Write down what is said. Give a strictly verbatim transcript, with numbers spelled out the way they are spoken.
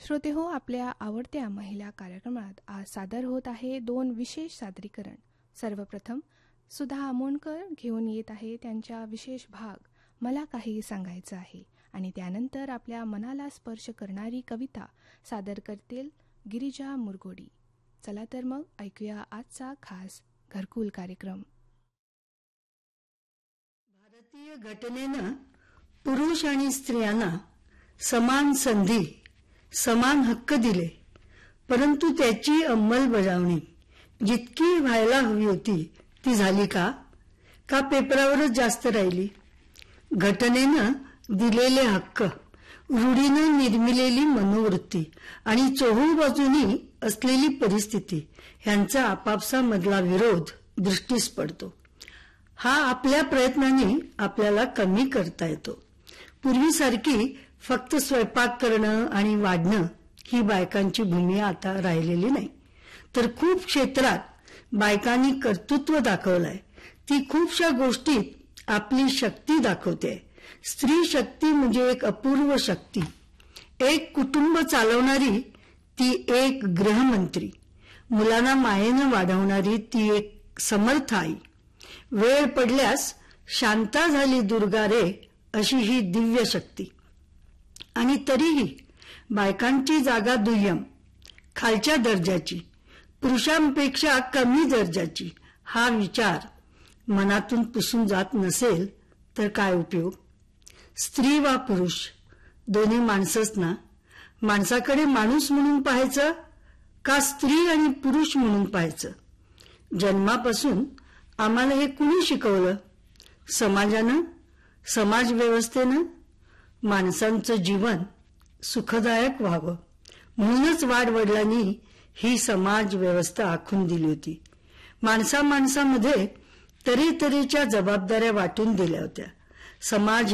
श्रोते हो, आपल्या आवडत्या महिला कार्यक्रमात आज सादर होत आहे दोन विशेष सादरीकरण. सर्वप्रथम सुधा आमोणकर घेऊन येत आहे त्यांच्या विशेष भाग मला काही सांगायचं आहे, आणि त्यानंतर आपल्या मनाला स्पर्श करणारी कविता सादर करतील गिरिजा मुरगोडी. चला तर मग ऐकूया आजचा खास घरकुल कार्यक्रम. भारतीय घटनेनं पुरुष आणि स्त्रियांना समान संधी, समान हक्क दिले, परंतु त्याची अंमलबजावणी जितकी व्हायला हवी होती ती झाली का का पेपरावरच जास्त राहिली? घटनेनं दिलेले हक्क, रूढीनं निर्मिलेली मनोवृत्ती आणि चोहूबाजूनी असलेली परिस्थिती ह्यांचा आपापसा मधला विरोध दृष्टीस पडतो. हा आपल्या प्रयत्नांनी आपल्याला कमी करता येतो. पूर्वीसारखी फक्त स्वयंपाक करणं आणि वाढणं ही बायकांची भूमी आता राहिलेली नाही, तर खूप क्षेत्रात बायकांनी कर्तृत्व दाखवलंय. ती खूपशा गोष्टीत आपली शक्ती दाखवते. स्त्री शक्ती म्हणजे एक अपूर्व शक्ती. एक कुटुंब चालवणारी ती एक गृहमंत्री, मुलांना मायेनं वाढवणारी ती एक समर्थ आई, वेळ पडल्यास शांता झाली दुर्गा रे अशी ही दिव्य शक्ती. आणि तरीही बायकांची जागा दुय्यम, खालच्या दर्जाची, पुरुषांपेक्षा कमी दर्जाची हा विचार मनातून पुसून जात नसेल तर काय उपयोग? स्त्री वा पुरुष दोन्ही माणसंच ना. माणसाकडे माणूस म्हणून पाहायचं का स्त्री आणि पुरुष म्हणून पाहायचं? जन्मापासून आम्हाला हे कुणी शिकवलं? समाजानं, समाज व्यवस्थेनं. माणसांचं जीवन सुखदायक व्हावं म्हणूनच वाडवडिलांनी ही समाज व्यवस्था आखून दिली होती. माणसा माणसामध्ये तऱ्हेतऱ्हेच्या जबाबदाऱ्या वाटून दिल्या होत्या. समाज